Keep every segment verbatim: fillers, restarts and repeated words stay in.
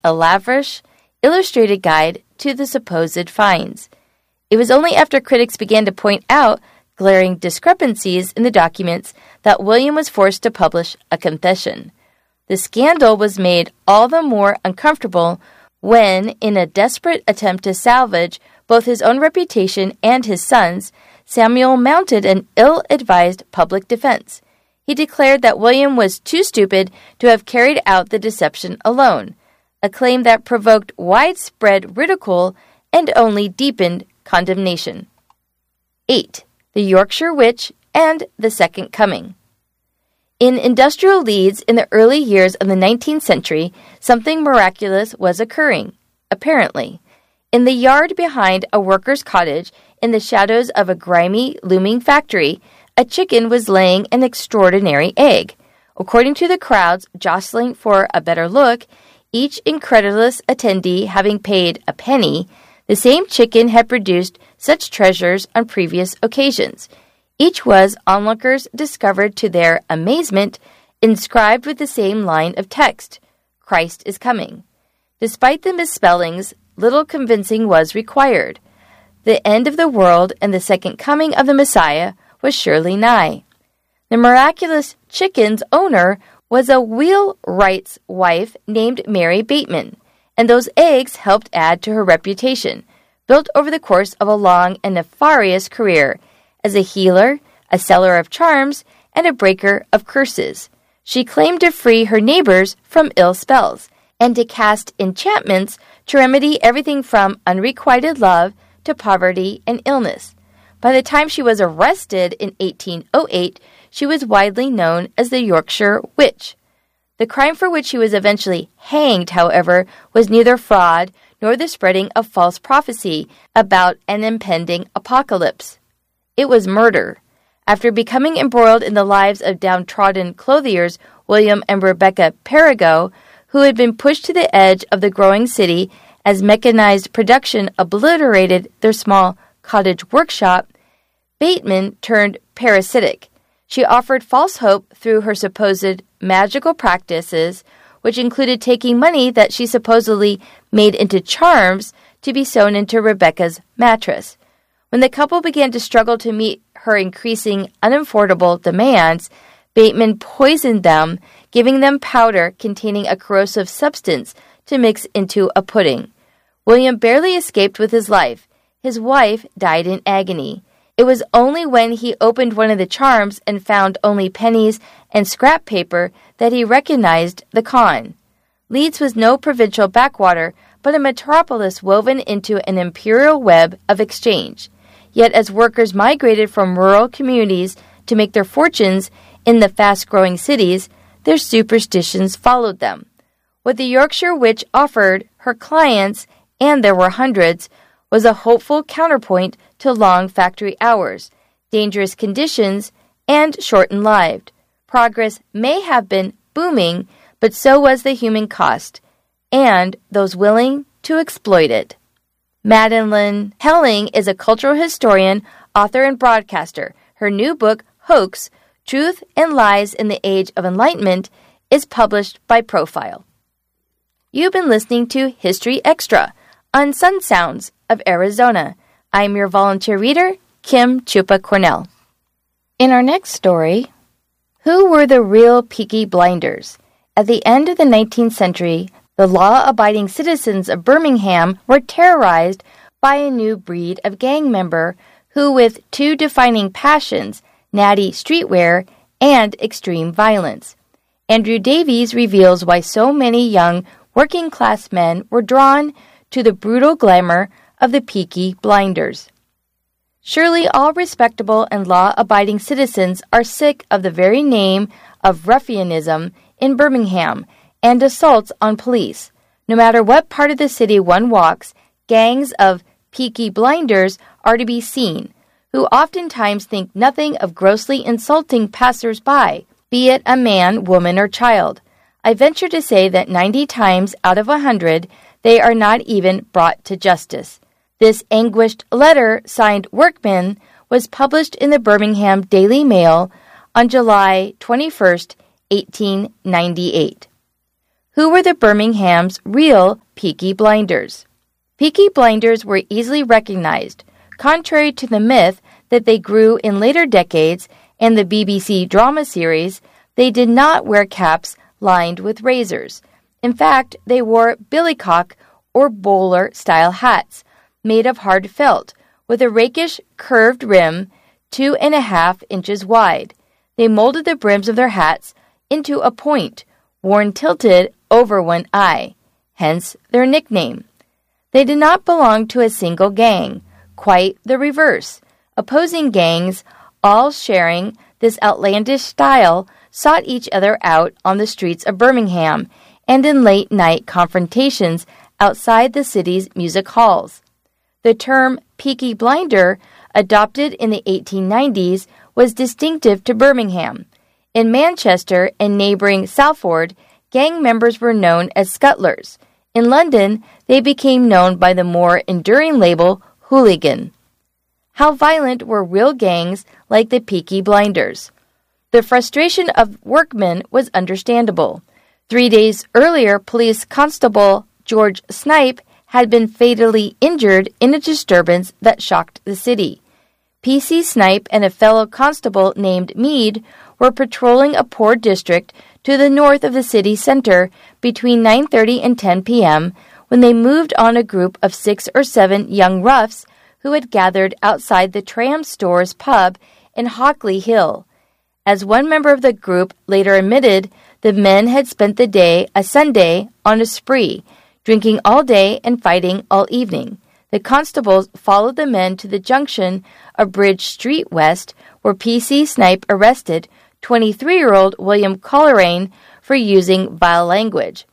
a lavish, illustrated guide to the supposed finds. It was only after critics began to point out glaring discrepancies in the documents that William was forced to publish a confession. The scandal was made all the more uncomfortable when, in a desperate attempt to salvage both his own reputation and his son's, Samuel mounted an ill-advised public defense. He declared that William was too stupid to have carried out the deception alone, a claim that provoked widespread ridicule and only deepened condemnation. eight. The Yorkshire Witch and the Second Coming. In industrial Leeds in the early years of the nineteenth century, something miraculous was occurring, apparently. In the yard behind a worker's cottage, in the shadows of a grimy, looming factory, a chicken was laying an extraordinary egg. According to the crowds jostling for a better look, each incredulous attendee having paid a penny, the same chicken had produced such treasures on previous occasions. Each was, onlookers discovered to their amazement, inscribed with the same line of text, Christ is coming. Despite the misspellings, little convincing was required. The end of the world and the second coming of the Messiah was surely nigh. The miraculous chicken's owner was a wheelwright's wife named Mary Bateman, and those eggs helped add to her reputation, built over the course of a long and nefarious career, as a healer, a seller of charms, and a breaker of curses. She claimed to free her neighbors from ill spells, and to cast enchantments to remedy everything from unrequited love to poverty and illness. By the time she was arrested in eighteen oh eight, she was widely known as the Yorkshire Witch. The crime for which she was eventually hanged, however, was neither fraud nor the spreading of false prophecy about an impending apocalypse. It was murder. After becoming embroiled in the lives of downtrodden clothiers William and Rebecca Perigo, who had been pushed to the edge of the growing city as mechanized production obliterated their small cottage workshop, Bateman turned parasitic. She offered false hope through her supposed magical practices, which included taking money that she supposedly made into charms to be sewn into Rebecca's mattress. When the couple began to struggle to meet her increasing unaffordable demands, Bateman poisoned them, giving them powder containing a corrosive substance to mix into a pudding. William barely escaped with his life. His wife died in agony. It was only when he opened one of the charms and found only pennies and scrap paper that he recognized the con. Leeds was no provincial backwater, but a metropolis woven into an imperial web of exchange. Yet as workers migrated from rural communities to make their fortunes in the fast-growing cities, their superstitions followed them. What the Yorkshire Witch offered her clients, and there were hundreds, was a hopeful counterpoint to long factory hours, dangerous conditions, and shortened lives. Progress may have been booming, but so was the human cost, and those willing to exploit it. Madeline Helling is a cultural historian, author, and broadcaster. Her new book, Hoax, Truth and Lies in the Age of Enlightenment, is published by Profile. You've been listening to History Extra on Sun Sounds of Arizona. I'm your volunteer reader, Kim Chupa Cornell. In our next story, who were the real Peaky Blinders? At the end of the nineteenth century, the law-abiding citizens of Birmingham were terrorized by a new breed of gang member who, with two defining passions, natty streetwear and extreme violence. Andrew Davies reveals why so many young working-class men were drawn to the brutal glamour of the Peaky Blinders. Surely all respectable and law-abiding citizens are sick of the very name of ruffianism in Birmingham and assaults on police. No matter what part of the city one walks, gangs of Peaky Blinders are to be seen, who oftentimes think nothing of grossly insulting passers-by, be it a man, woman, or child. I venture to say that ninety times out of a hundred, they are not even brought to justice. This anguished letter, signed Workman, was published in the Birmingham Daily Mail on July twenty-first, eighteen ninety-eight. Who were the Birmingham's real Peaky Blinders? Peaky Blinders were easily recognized, contrary to the myth that they grew in later decades and the B B C drama series. They did not wear caps lined with razors. In fact, they wore billycock or bowler-style hats made of hard felt with a rakish curved rim two and a half inches wide. They molded the brims of their hats into a point, worn tilted over one eye, hence their nickname. They did not belong to a single gang, quite the reverse. Opposing gangs, all sharing this outlandish style, sought each other out on the streets of Birmingham and in late-night confrontations outside the city's music halls. The term Peaky Blinder, adopted in the eighteen nineties, was distinctive to Birmingham. In Manchester and neighboring Salford, gang members were known as scuttlers. In London, they became known by the more enduring label hooligan. How violent were real gangs like the Peaky Blinders? The frustration of workmen was understandable. Three days earlier, police constable George Snipe had been fatally injured in a disturbance that shocked the city. P C Snipe and a fellow constable named Meade were patrolling a poor district to the north of the city center between nine thirty and ten p.m. when they moved on a group of six or seven young roughs who had gathered outside the Tram Stores pub in Hockley Hill. As one member of the group later admitted, the men had spent the day, a Sunday, on a spree, drinking all day and fighting all evening. The constables followed the men to the junction of Bridge Street West, where P C Snipe arrested twenty-three-year-old William Coleraine for using vile language.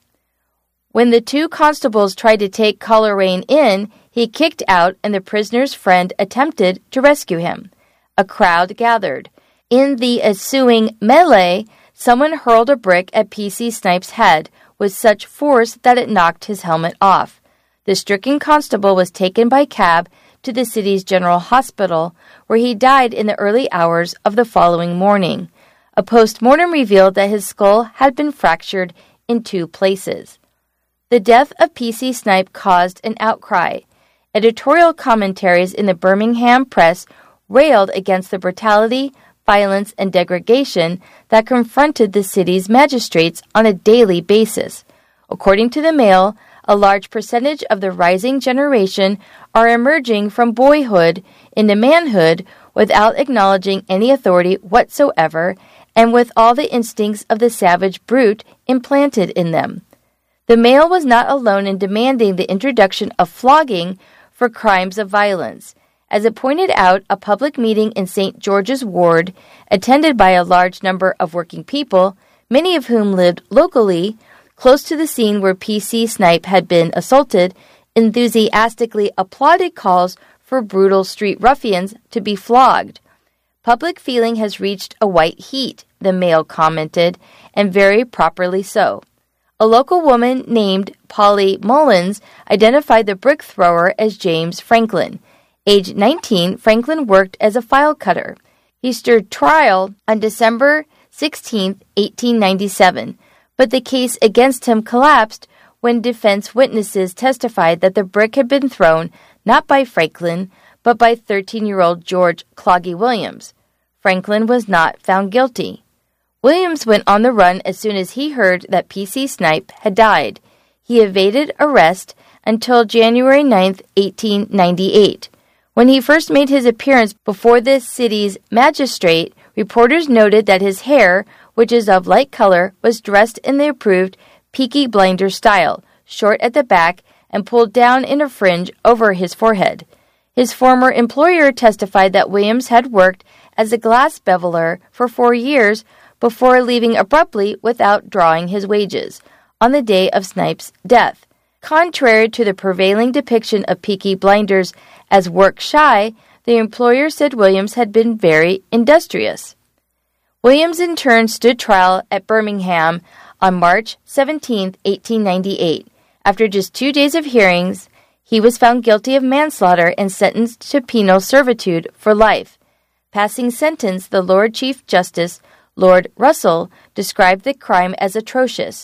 When the two constables tried to take Coleraine in, he kicked out and the prisoner's friend attempted to rescue him. A crowd gathered. In the ensuing melee, someone hurled a brick at P C Snipe's head with such force that it knocked his helmet off. The stricken constable was taken by cab to the city's general hospital, where he died in the early hours of the following morning. A post-mortem revealed that his skull had been fractured in two places. The death of P C Snipe caused an outcry. Editorial commentaries in the Birmingham press railed against the brutality, violence, and degradation that confronted the city's magistrates on a daily basis. According to the Mail, a large percentage of the rising generation are emerging from boyhood into manhood without acknowledging any authority whatsoever and with all the instincts of the savage brute implanted in them. The Mail was not alone in demanding the introduction of flogging for crimes of violence. As it pointed out, a public meeting in Saint George's Ward, attended by a large number of working people, many of whom lived locally, close to the scene where P C Snipe had been assaulted, enthusiastically applauded calls for brutal street ruffians to be flogged. Public feeling has reached a white heat, the Mail commented, and very properly so. A local woman named Polly Mullins identified the brick thrower as James Franklin. Aged nineteen, Franklin worked as a file cutter. He stood trial on December sixteenth, eighteen ninety-seven, but the case against him collapsed when defense witnesses testified that the brick had been thrown not by Franklin, but by thirteen-year-old George Cloggy Williams. Franklin was not found guilty. Williams went on the run as soon as he heard that P C Snipe had died. He evaded arrest until January ninth, eighteen ninety-eight. When he first made his appearance before the city's magistrate, reporters noted that his hair, which is of light color, was dressed in the approved Peaky Blinder style, short at the back and pulled down in a fringe over his forehead. His former employer testified that Williams had worked as a glass beveler for four years before leaving abruptly without drawing his wages on the day of Snipe's death. Contrary to the prevailing depiction of Peaky Blinders as work-shy, the employer said Williams had been very industrious. Williams in turn stood trial at Birmingham on March seventeenth, eighteen ninety-eight. After just two days of hearings, he was found guilty of manslaughter and sentenced to penal servitude for life. Passing sentence, the Lord Chief Justice, Lord Russell, described the crime as atrocious.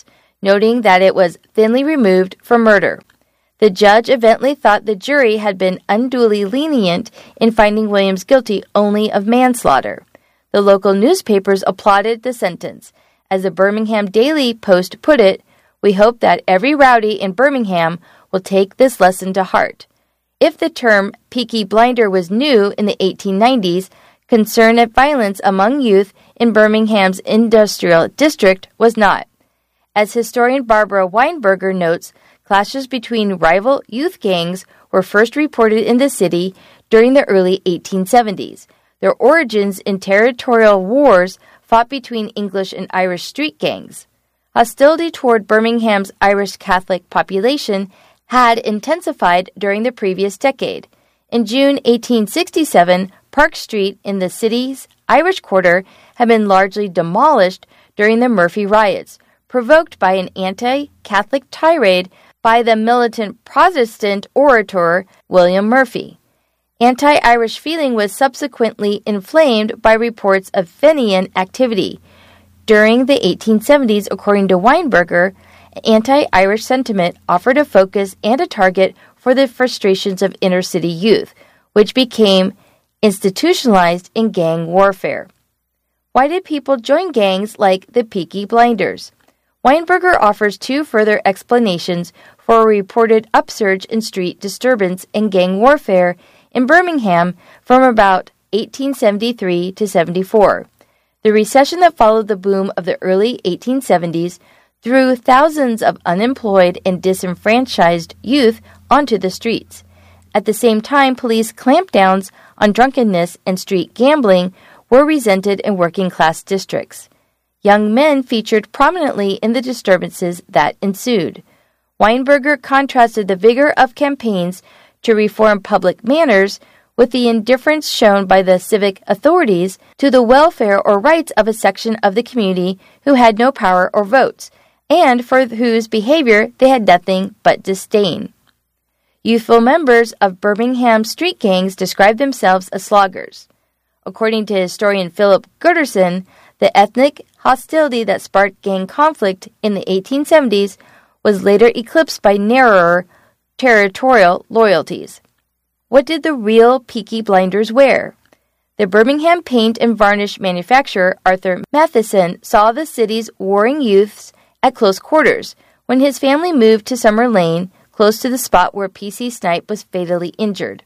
noting that it was thinly removed from murder. The judge evidently thought the jury had been unduly lenient in finding Williams guilty only of manslaughter. The local newspapers applauded the sentence. As the Birmingham Daily Post put it, "We hope that every rowdy in Birmingham will take this lesson to heart." If the term Peaky Blinder was new in the eighteen nineties, concern at violence among youth in Birmingham's industrial district was not. As historian Barbara Weinberger notes, clashes between rival youth gangs were first reported in the city during the early eighteen seventies. Their origins in territorial wars fought between English and Irish street gangs. Hostility toward Birmingham's Irish Catholic population had intensified during the previous decade. In June eighteen sixty-seven, Park Street in the city's Irish Quarter had been largely demolished during the Murphy riots, provoked by an anti-Catholic tirade by the militant Protestant orator William Murphy. Anti-Irish feeling was subsequently inflamed by reports of Fenian activity. During the eighteen seventies, according to Weinberger, anti-Irish sentiment offered a focus and a target for the frustrations of inner-city youth, which became institutionalized in gang warfare. Why did people join gangs like the Peaky Blinders? Weinberger offers two further explanations for a reported upsurge in street disturbance and gang warfare in Birmingham from about eighteen seventy-three to seventy-four. The recession that followed the boom of the early eighteen seventies threw thousands of unemployed and disenfranchised youth onto the streets. At the same time, police clampdowns on drunkenness and street gambling were resented in working-class districts. Young men featured prominently in the disturbances that ensued. Weinberger contrasted the vigor of campaigns to reform public manners with the indifference shown by the civic authorities to the welfare or rights of a section of the community who had no power or votes, and for whose behavior they had nothing but disdain. Youthful members of Birmingham street gangs described themselves as sloggers. According to historian Philip Gutterson, the ethnic hostility that sparked gang conflict in the eighteen seventies was later eclipsed by narrower territorial loyalties. What did the real Peaky Blinders wear? The Birmingham paint and varnish manufacturer Arthur Matheson saw the city's warring youths at close quarters when his family moved to Summer Lane, close to the spot where P C Snipe was fatally injured.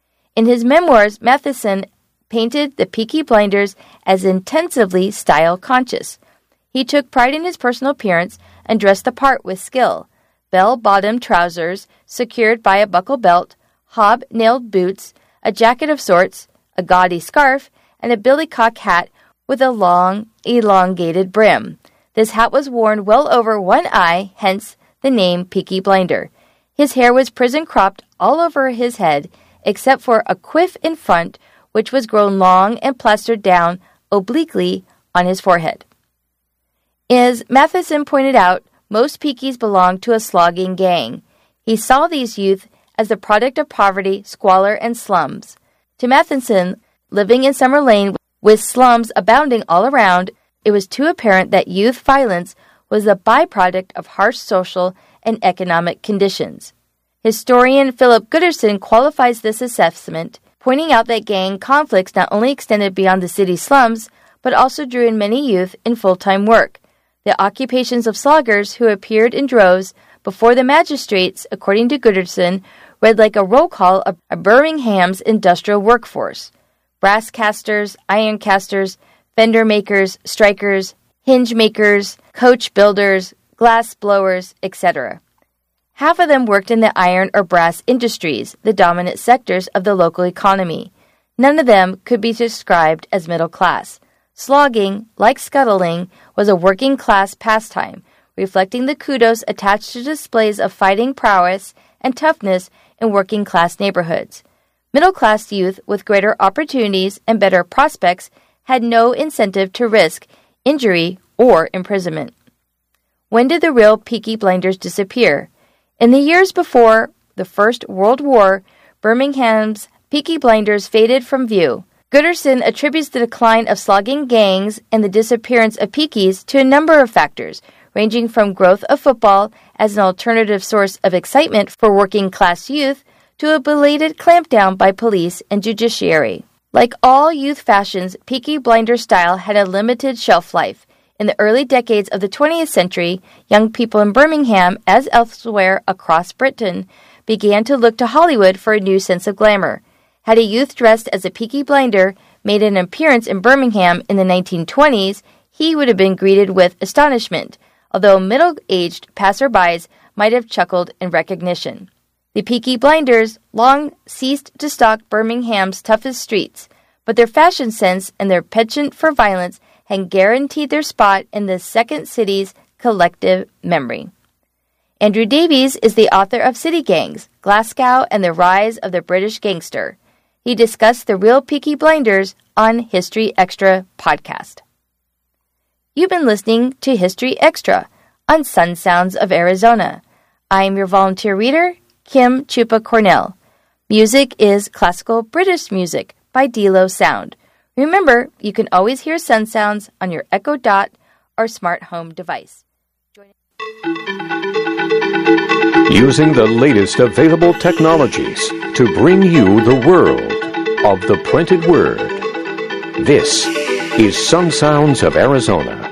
In his memoirs, Matheson painted the Peaky Blinders as intensively style-conscious. He took pride in his personal appearance and dressed the part with skill. Bell-bottomed trousers secured by a buckle belt, hob-nailed boots, a jacket of sorts, a gaudy scarf, and a billycock hat with a long, elongated brim. This hat was worn well over one eye, hence the name Peaky Blinder. His hair was prison-cropped all over his head, except for a quiff in front, which was grown long and plastered down obliquely on his forehead. As Matheson pointed out, most Peakies belonged to a slogging gang. He saw these youth as the product of poverty, squalor, and slums. To Matheson, living in Summer Lane with slums abounding all around, it was too apparent that youth violence was a byproduct of harsh social and economic conditions. Historian Philip Gutterson qualifies this assessment, pointing out that gang conflicts not only extended beyond the city slums, but also drew in many youth in full-time work. The occupations of sloggers who appeared in droves before the magistrates, according to Gutterson, read like a roll call of Birmingham's industrial workforce. Brass casters, iron casters, fender makers, strikers, hinge makers, coach builders, glass blowers, et cetera. Half of them worked in the iron or brass industries, the dominant sectors of the local economy. None of them could be described as middle class. Slogging, like scuttling, was a working-class pastime, reflecting the kudos attached to displays of fighting prowess and toughness in working-class neighborhoods. Middle-class youth with greater opportunities and better prospects had no incentive to risk injury or imprisonment. When did the real Peaky Blinders disappear? In the years before the First World War, Birmingham's Peaky Blinders faded from view. Gutterson attributes the decline of slogging gangs and the disappearance of Peakies to a number of factors, ranging from growth of football as an alternative source of excitement for working-class youth to a belated clampdown by police and judiciary. Like all youth fashions, Peaky Blinders style had a limited shelf life. In the early decades of the twentieth century, young people in Birmingham, as elsewhere across Britain, began to look to Hollywood for a new sense of glamour. Had a youth dressed as a Peaky Blinder made an appearance in Birmingham in the nineteen twenties, he would have been greeted with astonishment, although middle-aged passerbys might have chuckled in recognition. The Peaky Blinders long ceased to stalk Birmingham's toughest streets, but their fashion sense and their penchant for violence had guaranteed their spot in the second city's collective memory. Andrew Davies is the author of City Gangs, Glasgow and the Rise of the British Gangster. He discussed the real Peaky Blinders on History Extra podcast. You've been listening to History Extra on Sun Sounds of Arizona. I'm your volunteer reader, Kim Chupa Cornell. Music is classical British music by D-Lo Sound. Remember, you can always hear Sun Sounds on your Echo Dot or smart home device. Join- Using the latest available technologies to bring you the world of the printed word. This is Sun Sounds of Arizona.